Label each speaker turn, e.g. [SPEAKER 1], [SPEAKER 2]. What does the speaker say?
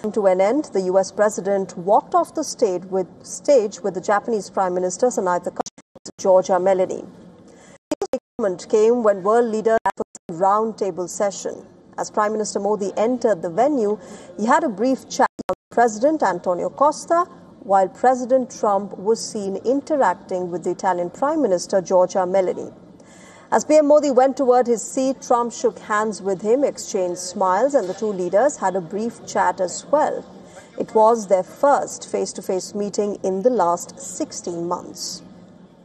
[SPEAKER 1] To an end, the U.S. President walked off the stage with the Japanese Prime Minister Sunaida Giorgia Meloni. The moment came when world leaders had a round-table session. As Prime Minister Modi entered the venue, he had a brief chat with President Antonio Costa, while President Trump was seen interacting with the Italian Prime Minister Giorgia Meloni. As PM Modi went toward his seat, Trump shook hands with him, exchanged smiles, and the two leaders had a brief chat as well. It was their first face-to-face meeting in the last 16 months.